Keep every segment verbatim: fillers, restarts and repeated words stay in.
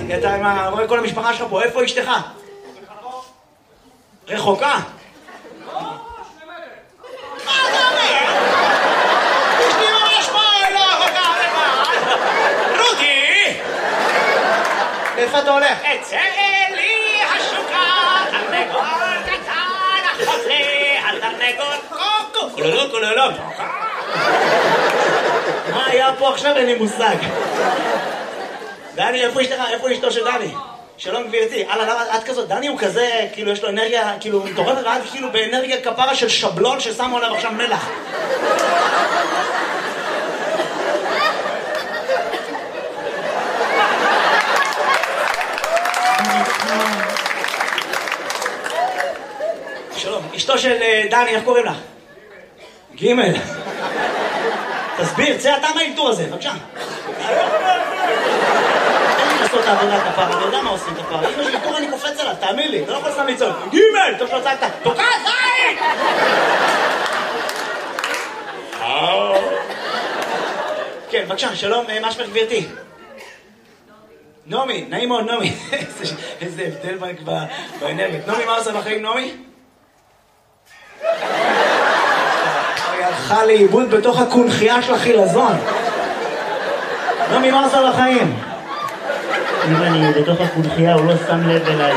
דני, אתה עם ה... רואה כל המשפחה שלך פה, איפה אשתך? רחוקה? לא, שני מטר. מה אתה אומר? אשתי ממש פה, היא לא רחוקה, לבד. רותי! איפה אתה הולך? אצא לי השוקה, תרנגול קטן, החוזה, התרנגול קוקו, קולולו קולולו. מה היה פה עכשיו? אין לי מושג. דני, איפה אשתך? איפה אשתו של דני? שלום גבירתי. אללה, למה את כזאת? דני הוא כזה, כאילו יש לו אנרגיה, כאילו מטורפת, ואת כאילו באנרגיה כפרה של שבלון ששמו עליו עכשיו מלח. שלום, אשתו של דני, איך קוראים לך? גימל. תסביר, צא אתה מהאלתור הזה, בבקשה. אין לי לעשות את העבודה כפרה, אני יודע מה עושים כפרה. אם יש אלתור אני קופץ עליו, תאמין לי, אתה לא יכול סתם לצעוק. גימל, טוב שלא צעקת, תוקע זין! כן, בבקשה, שלום, מה שמך גבירתי? נעמי, נעים מאוד, נעמי. איזה הבדל באנרגיות. נעמי, מה עושה בחיים, נעמי? היא הלכה לאיבוד בתוך הקונחייה של החילזון. נעמי, מה עושה בחיים? אם אני בתוך הקונחייה, הוא לא שם לב אליי.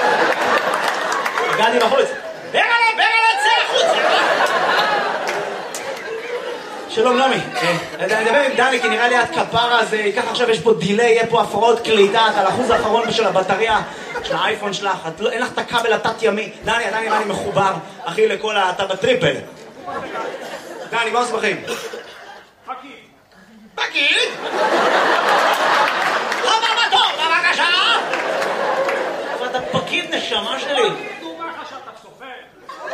הגעתי בחוץ. ברלה, ברלה, צא החוצה! שלום נעמי, אני מדבר עם דני כי נראה לי את כפרה, אז ככה עכשיו יש פה דילי, יהיה פה הפרעות קליטה, את על האחוז האחרון של הבטריה של האייפון שלך, אין לך את הכבל התת ימי. דני, עדיין נראה לי מחובר, אחי, לכל ה... אתה בטריפל. דני, מה עושה בחיים? פקיד. פקיד? חבר בתור, בבקשה! אבל אתה פקיד נשמה שלי. דומה לך שאתה סופר.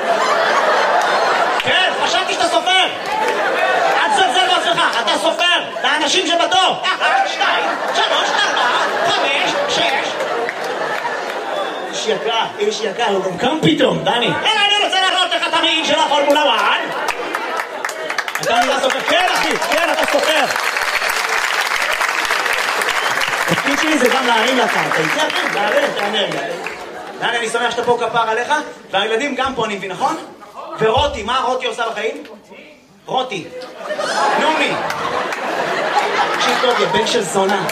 כן, חשבתי שאתה סופר. אל תזלזל בעצמך, אתה סופר. את האנשים שבתור. אחת, שתיים, שלוש, ארבע, חמש, שש. איש יקר, איש יקר, הוא גם קם פתאום, דני. אלא אני רוצה להראות לך את המעיל של הפורמולה אחת. אתה נראה סופר. כן, אחי, כן, אתה סופר. התפקיד שלי זה גם להרים לקרקע. זה הכי, להרים את האנרגיה. דני, אני שמח שאתה פה כפר עליך, והילדים גם פה, אני מבין, נכון? ורותי, מה רותי עושה בחיים? רותי. נעמי. תקשיב טוב, יא בן של זונה.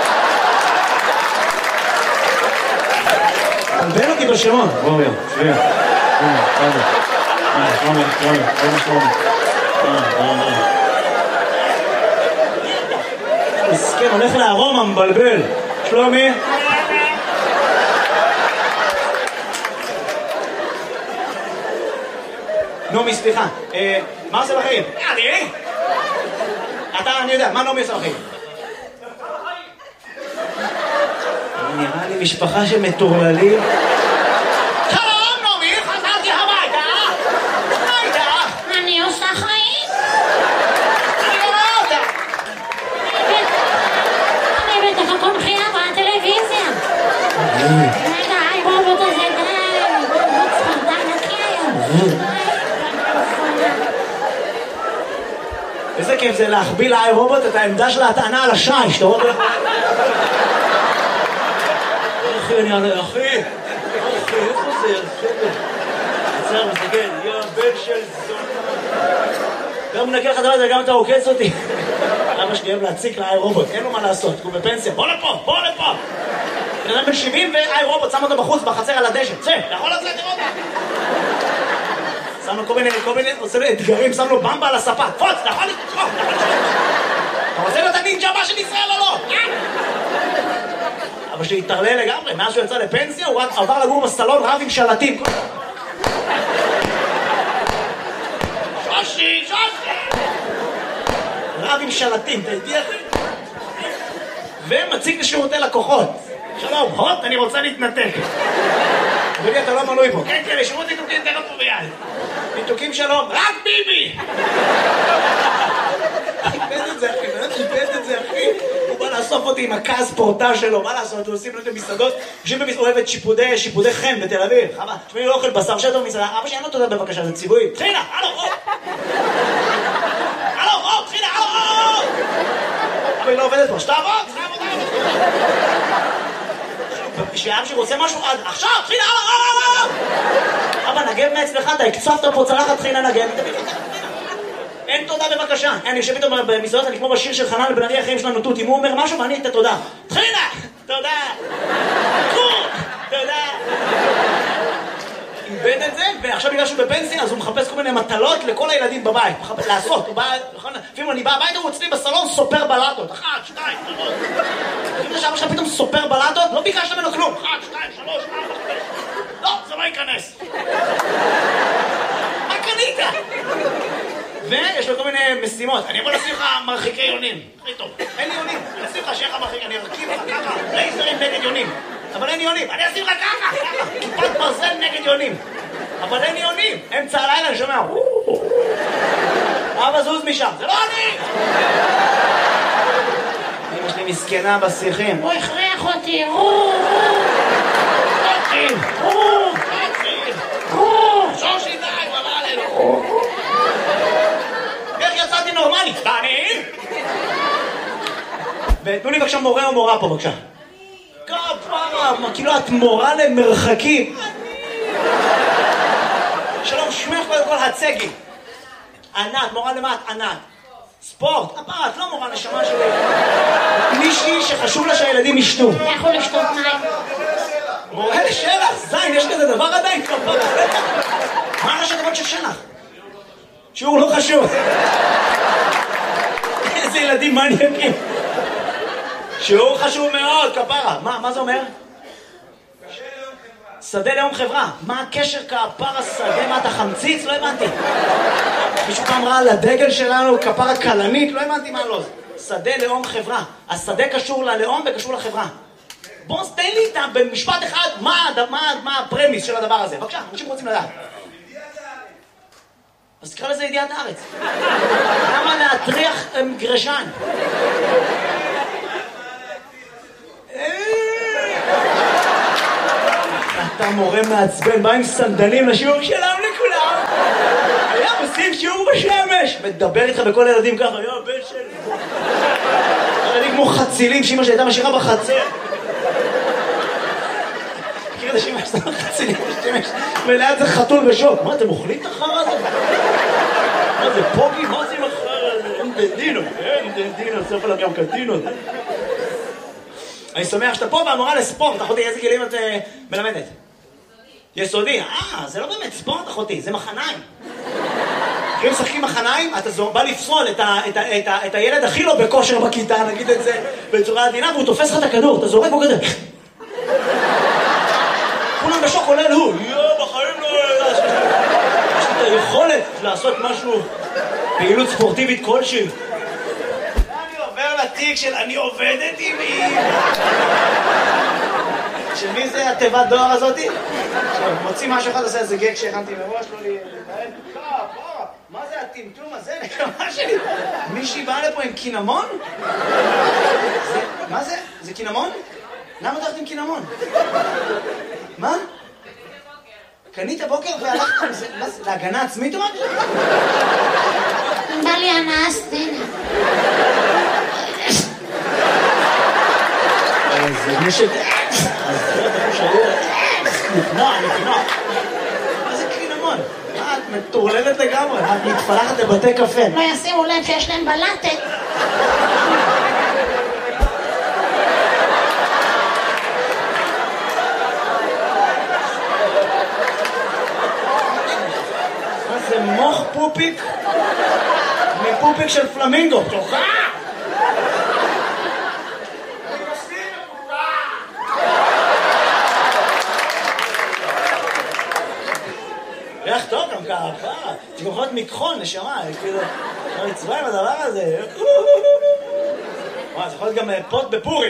תלבן אותי בשמות. בואו, יא, שביע. שלומי, שלומי. שלומי, שלומי, שלומי, שלומי. מסכן, הולך לארומה, מבלבל. שלומי. נעמי, סליחה. מה עושה בחיים? אני? אתה, אני יודע, מה נעמי עושה בחיים? נראה לי משפחה של מטורללים. שלום, נעמי, חזרתי הביתה. מה איתך? אני עושה חיים. אני לא רואה אותה. אני בתוך הקונחייה בטלוויזיה. רגע, היי רובוט הזה, די. רובוט ספרדן נקי היום. איזה כיף זה להחביא לאי רובוט את העמדה של ההטענה על השיש, אתה רואה? אחי, אני אענה, אחי, אחי, איפה זה? עצר, מסתכל, יא בן של זון. גם מנקה לך דבר, גם אתה עוקץ אותי. אבא שלי אוהב להציק לאי רובוט, אין לו מה לעשות, הוא בפנסיה. בוא לפה, בוא לפה. בן אדם בן שבעים ואי רובוט, שם אותו בחוץ, בחצר על הדשא. צא, יכול לצאת לראות אותה. שם לו כל מיני, כל מיני, עושה לו אתגרים, שם לו במבה על הספה. פוץ, אתה יכול לצחוק, אתה יכול לצחוק. אתה רוצה להיות הנינג'ה הבא של ישראל או לא? אבא שלי התערלל לגמרי, מאז שהוא יצא לפנסיה, הוא רק עבר לגור בסלון רב עם שלטים. שושי, שושי! רב עם שלטים, אתה איתי אחי? ומציג לשירותי לקוחות. שלום, הוט, אני רוצה להתנתק. אדוני, אתה לא מנוי פה. כן, כן, לשירות ניתוקים תכף פה ביד. ניתוקים שלום, רק ביבי! חיפש את זה אחי, באמת חיפש את זה אחי. הוא בא לאסוף אותי עם הכעס פורטה שלו, מה לעשות? הוא עושים לו את המסעדות, יושבים במסעדות, אוהבת שיפודי, שיפודי חן בתל אביב. חבל, תשמעי, לא אוכל בשר שטו במסעדה, אבא שאין לו תודה בבקשה, זה ציבורי. תחילה, הלו, או! הלו, או, תחילה, הלו, או! אבל היא לא עובדת פה, שתעבוד! עבודה, עבודה. שאבא שלי רוצה משהו, עכשיו, תחילה, אבא, נגב מאצלך, אתה הקצפת פה צלחת, תחילה נגב. אין תודה בבקשה. אני יושב איתו במסעדות, אני כמו בשיר של חנן לבן ארי, החיים שלנו תות, אם הוא אומר משהו ואני את התודה. תחילה, תודה. תודה. איבד את זה, ועכשיו בגלל שהוא בפנסיה, אז הוא מחפש כל מיני מטלות לכל הילדים בבית. לעשות, הוא בא, לפעמים אני בא הביתה, הוא אצלי בסלון סופר בלטות. אחת, שתיים, שלוש. אם זה שאבא שלך פתאום סופר בלטות, לא ביקשת ממנו כלום. אחת, שתיים, שלוש, ארבע, חמש. לא, זה לא ייכנס. מה קנית? ויש לו כל מיני משימות. אני יכול לשים לך מרחיקי יונים. הכי טוב. אין לי יונים. אני אשים לך שיהיה לך מרחיק, אני ארכיב לך ככה. לייזרים נגד יונים. אבל אין יונים. אני אשים לך ככה, ככה. כיפת ברזל נגד יונים. אבל אין יונים. אמצע הלילה אני שומע. אבא זוז משם. זה לא אני! אמא שלי מסכנה בשיחים. הוא הכריח אותי. תתחיל. תתחיל. שושי די, בבא עלינו. איך יצאתי נורמלי? בנים? ותנו לי בבקשה מורה או מורה פה בבקשה. כפרה, כאילו את מורה למרחקים. שלום, שמך קודם כל הצגי. ענת, מורה למה את? ענת. ספורט, כפרה, את לא מורה נשמה שלי. מישהי שחשוב לה שהילדים ישתו. לכו לשתות מים. מורה לשלח, זין, יש כזה דבר עדיין כפרה. מה ראשי הדבר של שלח? שיעור לא חשוב. איזה ילדים מניאקים. שיעור חשוב מאוד, כפרה. מה, מה זה אומר? שדה ליום חברה. מה הקשר כפרה שדה? מה אתה חמציץ? לא הבנתי. מישהו פעם ראה על הדגל שלנו כפרה קלנית? לא הבנתי מה לא. שדה ליום חברה. השדה קשור ללאום וקשור לחברה. בוא תן לי איתם במשפט אחד מה, מה, מה הפרמיס של הדבר הזה. בבקשה, אנשים רוצים לדעת. אז תקרא לזה ידיעת הארץ. למה להטריח גרשן? אתה מורה מעצבן, בא עם סנדלים לשיעור שלם לכולם. היה עושים שיעור בשמש. מדבר איתך בכל הילדים ככה, יו, בן של... ילדים כמו חצילים, שאמא שהייתה משאירה בחצר. מכיר את השאמא שאתה חצילים בשמש? וליד זה חתול בשוק. מה, אתם אוכלים את החרא הזה? מה זה, פוגי? מה זה עם החרא הזה? אין דדינו, אין דדינו, סוף עליו גם קדינו. אני שמח שאתה פה והמורה לספורט. אחותי, איזה גילים את מלמדת? יסודי. אה, זה לא באמת ספורט, אחותי, זה מחניים. כשהם משחקים מחניים, אתה בא לפסול את הילד הכי לא בכושר בכיתה, נגיד את זה בצורה עדינה, והוא תופס לך את הכדור, אתה זורק בו כזה. כולם בשוק, כולל הוא. יואו, בחיים לא... יש לי את היכולת לעשות משהו, פעילות ספורטיבית כלשהי. אני עובר לתיק של אני עובדת עם אמא. של מי זה התיבת דואר הזאתי? מוציא משהו אחד, עושה איזה גג שהכנתי מראש, לא להתנהל. כפרה, מה זה הטמטום הזה? נקמה שלי. מישהי באה לפה עם קינמון? מה זה? זה קינמון? למה אתה הולכת עם קינמון? מה? קנית בוקר והלכת עם זה? להגנה עצמית או משהו? בא לי הנאה סצנה. זה נשק... אז זה אתה חושב נפנוע, נפנוע. מה זה קינמון? מה, את מטורללת לגמרי? את מתפלחת לבתי קפה. לא ישימו לב שיש להם בלטת. מה זה מוח פופיק? מפופיק של פלמינגו. תוכה! ריח טוב גם ככה, זה גם יכול להיות מכחול, נשמה, כאילו, לא נצבע עם הדבר הזה. וואי, זה יכול להיות גם פוט בפורים.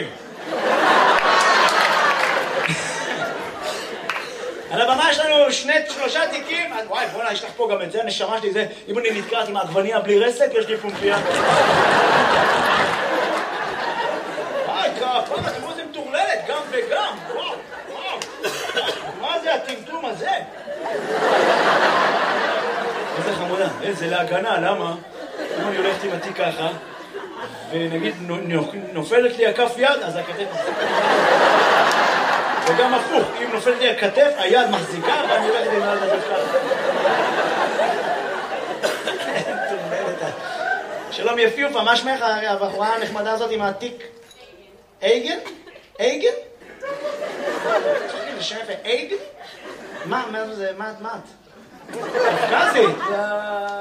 על הבמה יש לנו שני, שלושה תיקים, וואי, בוא'נה, יש לך פה גם את זה, הנשמה שלי, זה, אם אני נתקעת עם העגבניה בלי רסק, יש לי פומפיה. וואי, כפה, תראו זה מטורללת, גם וגם, וואו, וואו. מה זה הטמטום הזה? איזה חמודה, איזה להגנה, למה? אם אני הולכת עם התיק ככה, ונגיד נופלת לי הכף יד, אז הכתף... וגם הפוך, אם נופלת לי הכתף, היד מחזיקה, ואני הולכת עם היד הזאת ככה. שלום יפיופה, מה שמך הבחורה הנחמדה הזאת עם העתיק? אייגן? אייגן? זה שם יפה, אייגן? מה, מה זה, מה את? קפקזית?